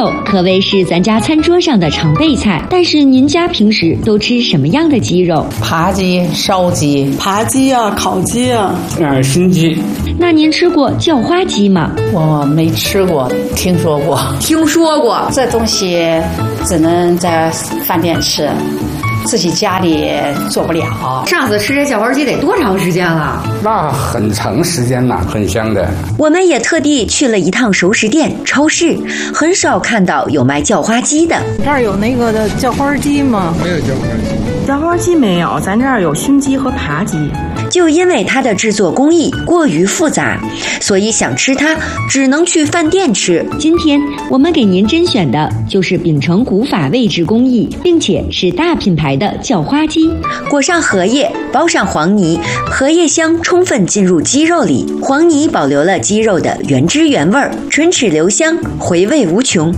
肉可谓是咱家餐桌上的常备菜，但是您家平时都吃什么样的鸡肉？ 扒鸡、烧鸡、 扒鸡啊，烤鸡啊， 熏鸡。 那您吃过叫花鸡吗？ 我没吃过，听说过。 听说过， 这东西只能在饭店吃，自己家里做不了。 上次吃这叫花鸡得多长时间了？ 那很长时间了，很香的。 我们也特地去了一趟熟食店、超市，很少看到有卖叫花鸡的。 这儿有那个的叫花鸡吗？ 没有叫花鸡， 叫花鸡没有，咱这儿有熏鸡和扒鸡。 就因为它的制作工艺过于复杂，所以想吃它只能去饭店吃。 今天我们给您甄选的就是秉承古法味制工艺，并且是大品牌的叫花鸡， 裹上荷叶，包上黄泥，荷叶香充分进入鸡肉里，黄泥保留了鸡肉的原汁原味，唇齿留香，回味无穷。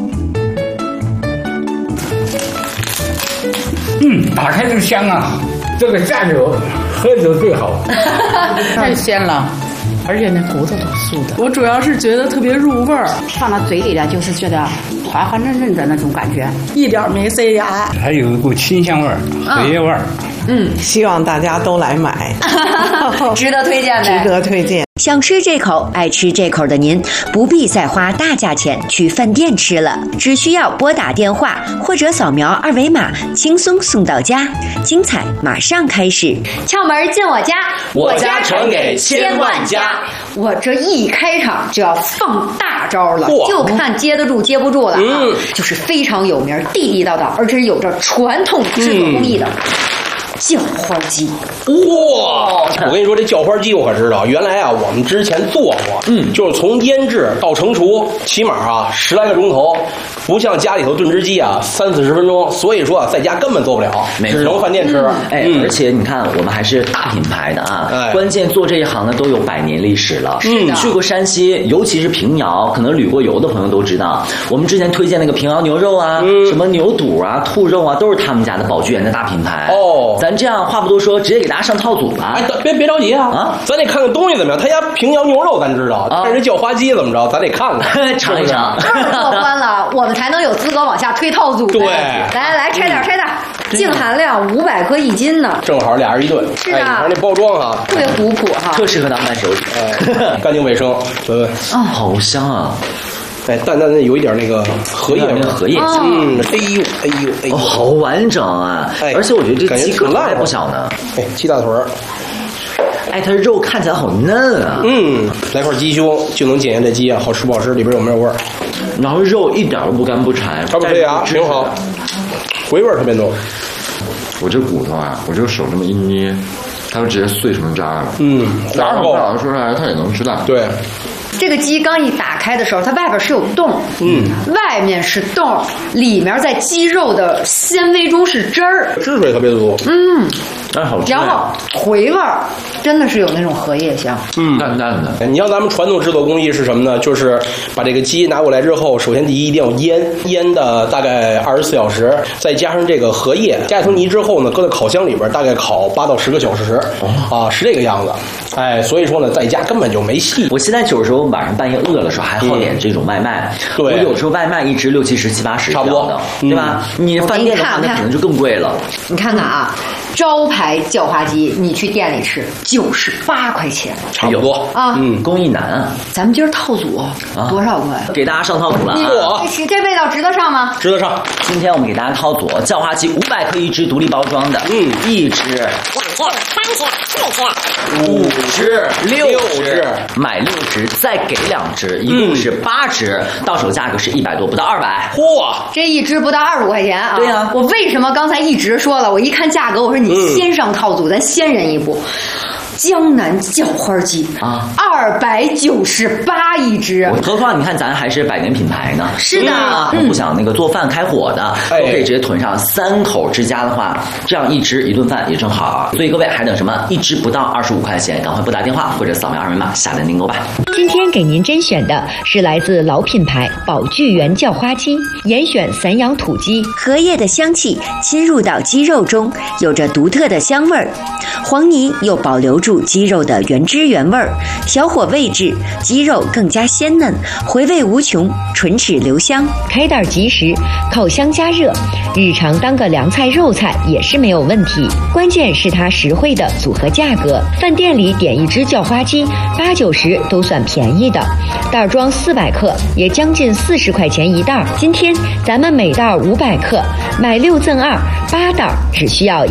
打开就香啊！这个下酒喝酒最好。 太鲜了，而且那骨头都酥的。 我主要是觉得特别入味儿， 放到嘴里的就是觉得滑滑嫩嫩的那种感觉， 一点没塞牙， 还有一股清香味儿、荷叶味儿。 希望大家都来买， 值得推荐呗。 值得推荐。 想吃这口、爱吃这口的您，不必再花大价钱去饭店吃了，只需要拨打电话或者扫描二维码，轻松送到家。精彩马上开始， 窍门进我家， 我家传给千万家。 我这一开场就要放大招了， 嚯就看接得住接不住了啊！就是非常有名、地地道道，而且有着传统制作工艺的。叫花鸡， 哇！我跟你说，这叫花鸡我可知道。原来啊，我们之前做过，就是从腌制到成熟，起码啊10来个钟头，不像家里头炖只鸡啊30-40分钟。所以说啊，在家根本做不了，只能饭店吃。 而且你看，我们还是大品牌的啊，关键做这一行呢都有100年历史了。去过山西，尤其是平遥，可能旅过游的朋友都知道，我们之前推荐那个平遥牛肉啊，什么牛肚啊、兔肉啊，都是他们家的宝聚源的大品牌。咱这样话不多说，直接给大家上套组吧。 别着急啊！咱得看看东西怎么样。他家平遥牛肉咱知道，但是叫花鸡怎么着，咱得看看， 尝一尝。 过关了，我们才能有资格往下推套组。 对， 来拆点，净含量500克1斤呢， 正好俩人一顿。 是的， 你看这包装哈， 特别古朴哈， 特适合当伴手礼。 干净卫生，对。 好香啊！ 淡淡的有一点那个荷叶味， 荷叶香。 哎呦， 好完整啊！而且我觉得这鸡个还不小呢。 鸡大腿儿。 它肉看起来好嫩啊。 来块鸡胸就能检验这鸡啊好吃不好吃，里边有没有味儿。 然后肉一点都不干不柴， 它不塞牙，挺好，回味儿特别浓。 我这骨头啊，我这个手这么一捏，它就直接碎成渣了。 然后老实说出来，它也能吃烂。 对。 这个鸡刚一打开的时候，它外边是有洞，外面是洞，里面在鸡肉的纤维中是汁儿， 汁水特别足， 但是好吃。 然后回味儿真的是有那种荷叶香， 淡淡的。 你像咱们传统制作工艺是什么呢？就是把这个鸡拿过来之后，首先第一定要腌的大概24小时，再加上这个荷叶，加一层泥之后呢，搁在烤箱里边大概烤8到10个小时，是这个样子。所以说呢，在家根本就没戏。 我现在有时候晚上半夜饿的时候，还好点这种外卖。 对， 我有时候外卖一只60、70、70、80，差不多的，对吧？你饭店的话，那可能就更贵了。 你看看啊，招牌叫花鸡，你去店里吃98块钱， 差不多啊。 工艺难啊。 咱们今儿套组多少块？ 给大家上套组了啊！这味道值得上吗？ 值得上。 今天我们给大家套组叫花鸡500克一只，独立包装的，一只、2只、3只、4只、5只、6只，买6只再给2只，一共是8只，到手价格是100多，不到200。 嚯， 这一只不到25块钱啊！ 对呀， 我为什么刚才一直说了？我一看价格，我说你先上套组，咱先人一步。江南叫花鸡啊，298一只。 何况你看，咱还是100年品牌呢。 是的， 不想那个做饭开火的，都可以直接囤上。3口之家的话，这样一只一顿饭也正好啊。所以各位还等什么？一只不到25块钱，赶快拨打电话或者扫描二维码下单订购吧。 今天给您甄选的是来自老品牌宝聚源叫花鸡，严选散养土鸡， 荷叶的香气侵入到鸡肉中，有着独特的香味儿。黄泥又保留住住鸡肉的原汁原味儿，小火煨制，鸡肉更加鲜嫩，回味无穷，唇齿留香。 开袋即食，烤箱加热，日常当个凉菜肉菜也是没有问题。关键是它实惠的组合价格，饭店里点一只叫花鸡，8、90都算便宜的，袋装400克也将近40块钱一袋。今天咱们每袋500克，买6赠2，8袋只需要